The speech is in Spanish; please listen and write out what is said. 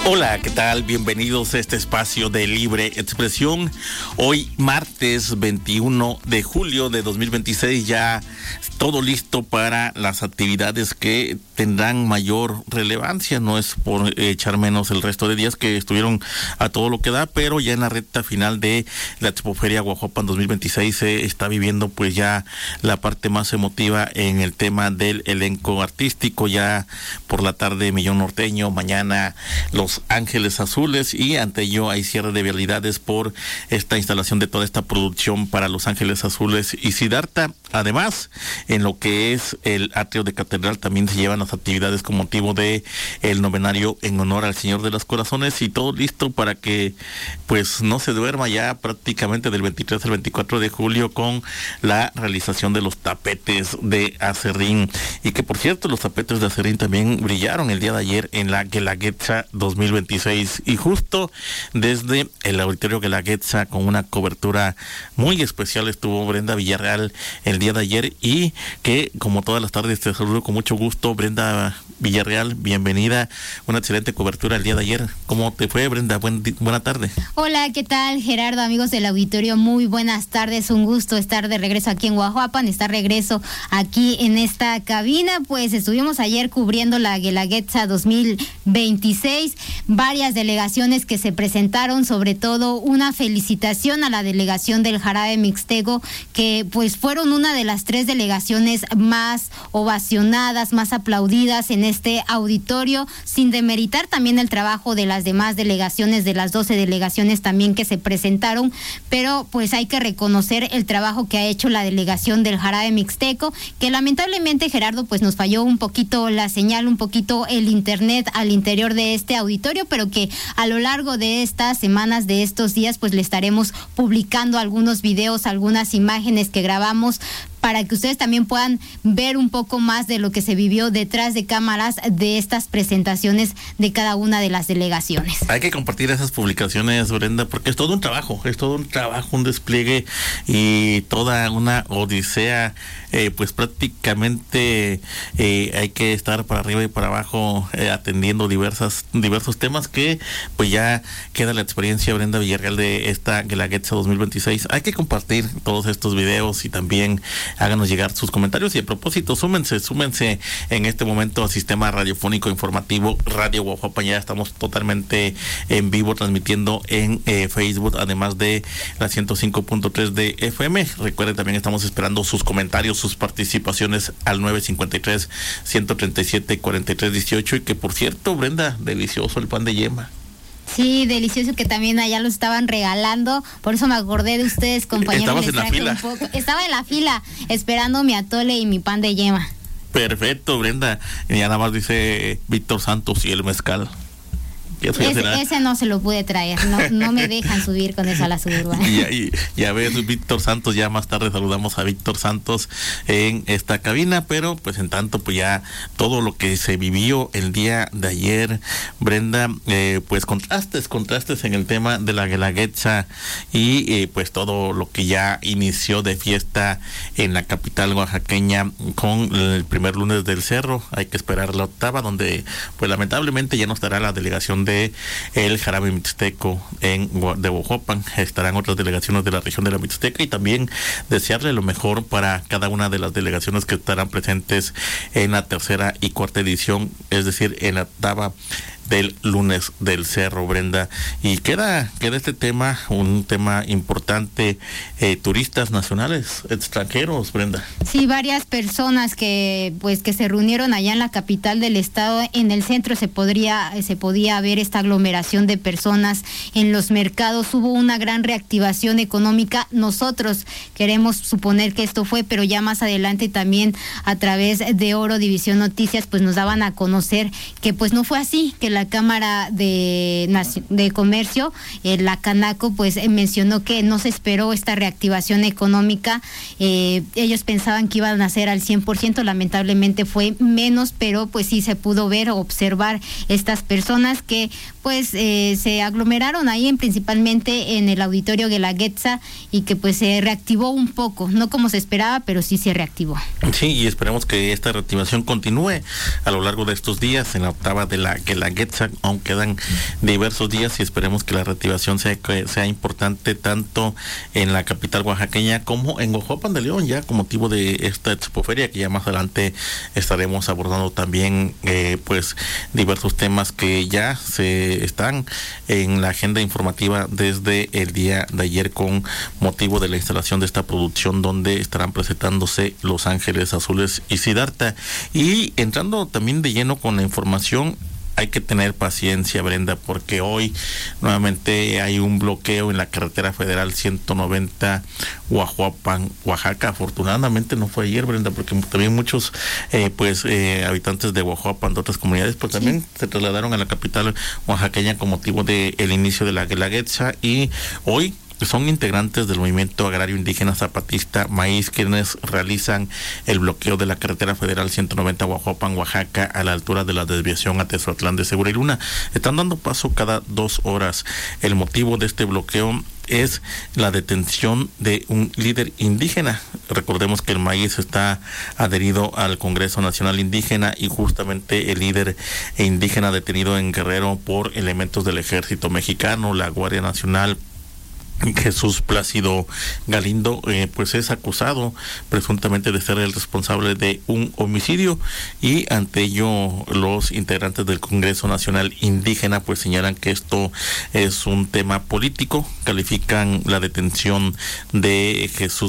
Hola, ¿qué tal? Bienvenidos a este espacio de libre expresión. Hoy, martes 21 de julio de 2026, ya todo listo para las actividades que tendrán mayor relevancia. No es por echar menos el resto de días que estuvieron a todo lo que da, pero ya en la recta final de la Expoferia Guajuapan 2026 se está viviendo pues ya la parte más emotiva en el tema del elenco artístico. Ya por la tarde Millón Norteño, mañana Los Ángeles Azules, y ante ello hay cierre de vialidades por esta instalación de toda esta producción para Los Ángeles Azules y Siddhartha. Además, en lo que es el atrio de Catedral también se llevan las actividades con motivo de el novenario en honor al Señor de los Corazones, y todo listo para que pues no se duerma ya prácticamente del 23 al 24 de julio con la realización de los tapetes de Aserrín. Y que por cierto, los tapetes de Aserrín también brillaron el día de ayer en la Guelaguetza 2026, y justo desde el auditorio Guelaguetza con una cobertura muy especial estuvo Brenda Villarreal el día de ayer, y que como todas las tardes te saludo con mucho gusto. Brenda Villarreal, bienvenida, una excelente cobertura el día de ayer. ¿Cómo te fue, Brenda? Buena tarde. Hola, ¿qué tal, Gerardo? Amigos del auditorio, muy buenas tardes, un gusto estar de regreso aquí en Guajuapan, estar regreso aquí en esta cabina. Pues estuvimos ayer cubriendo la Guelaguetza 2026, varias delegaciones que se presentaron, sobre todo una felicitación a la delegación del Jarabe Mixteco, que pues fueron una de las 3 delegaciones más ovacionadas, más aplaudidas en este auditorio, sin demeritar también el trabajo de las demás delegaciones, de las 12 delegaciones también que se presentaron, pero pues hay que reconocer el trabajo que ha hecho la delegación del Jarabe Mixteco, que lamentablemente, Gerardo, pues nos falló un poquito la señal, un poquito el internet al interior de este auditorio, pero que a lo largo de estas semanas, de estos días, pues le estaremos publicando algunos videos, algunas imágenes que grabamos para que ustedes también puedan ver un poco más de lo que se vivió detrás de cámaras de estas presentaciones de cada una de las delegaciones. Hay que compartir esas publicaciones, Brenda, porque es todo un trabajo, un despliegue y toda una odisea. Pues prácticamente hay que estar para arriba y para abajo atendiendo diversos temas, que pues ya queda la experiencia, Brenda Villarreal, de esta Guelaguetza 2026. Hay que compartir todos estos videos y también háganos llegar sus comentarios, y a propósito, súmense en este momento al sistema radiofónico informativo Radio Guajuapan. Ya estamos totalmente en vivo transmitiendo en Facebook, además de la 105.3 de FM. Recuerden, también estamos esperando sus comentarios, sus participaciones al 953-137-4318, y que por cierto, Brenda, delicioso el pan de yema. Sí, delicioso, que también allá lo estaban regalando, por eso me acordé de ustedes, compañeros. Estabas en la fila. Estaba en la fila esperando mi atole y mi pan de yema. Perfecto, Brenda. Y ya nada más dice Víctor Santos y el mezcal. Ese no se lo pude traer, no me dejan subir con eso a la suburbana. Ya ves, Víctor Santos, ya más tarde saludamos a Víctor Santos en esta cabina, pero pues en tanto, pues ya todo lo que se vivió el día de ayer, Brenda, pues contrastes en el tema de la Guelaguetza, y pues todo lo que ya inició de fiesta en la capital oaxaqueña con el primer lunes del cerro. Hay que esperar la octava, donde pues lamentablemente ya no estará la delegación de el Jarabe Mixteco de Guajuapan. Estarán otras delegaciones de la región de la Mixteca, y también desearle lo mejor para cada una de las delegaciones que estarán presentes en la tercera y cuarta edición, es decir, en la octava del lunes del cerro, Brenda. Y queda este tema, un tema importante, turistas nacionales, extranjeros, Brenda. Sí, varias personas que se reunieron allá en la capital del estado. En el centro se podía ver esta aglomeración de personas en los mercados. Hubo una gran reactivación económica. Nosotros queremos suponer que esto fue, pero ya más adelante también a través de Oro División Noticias pues nos daban a conocer que pues no fue así, que la Cámara de Comercio, la Canaco, pues mencionó que no se esperó esta reactivación económica. Ellos pensaban que iban a ser al 100%, lamentablemente fue menos, pero pues sí se pudo ver o observar estas personas que pues se aglomeraron ahí principalmente en el auditorio Guelaguetza, y que pues se reactivó un poco, no como se esperaba, pero sí se reactivó. Sí, y esperemos que esta reactivación continúe a lo largo de estos días en la octava de la Guelaguetza Guelaguetza. Aún quedan diversos días y esperemos que la reactivación sea importante tanto en la capital oaxaqueña como en Ojoapan de León, ya con motivo de esta expoferia, que ya más adelante estaremos abordando también pues diversos temas que ya se están en la agenda informativa desde el día de ayer con motivo de la instalación de esta producción donde estarán presentándose Los Ángeles Azules y Siddhartha. Y entrando también de lleno con la información, hay que tener paciencia, Brenda, porque hoy nuevamente hay un bloqueo en la carretera federal 190 Huajuapan, Oaxaca. Afortunadamente no fue ayer, Brenda, porque también muchos habitantes de Huajuapan, de otras comunidades, pues también se trasladaron a la capital oaxaqueña con motivo del inicio de la Guelaguetza, y hoy son integrantes del movimiento agrario indígena zapatista Maíz quienes realizan el bloqueo de la carretera federal 190 Huajuapan, Oaxaca, a la altura de la desviación a Tezotlán de Segura y Luna. Están dando paso cada 2 horas. El motivo de este bloqueo es la detención de un líder indígena. Recordemos que el Maíz está adherido al Congreso Nacional Indígena, y justamente el líder indígena detenido en Guerrero por elementos del Ejército Mexicano, la Guardia Nacional, Jesús Plácido Galindo, pues es acusado presuntamente de ser el responsable de un homicidio, y ante ello los integrantes del Congreso Nacional Indígena pues señalan que esto es un tema político. Califican la detención de Jesús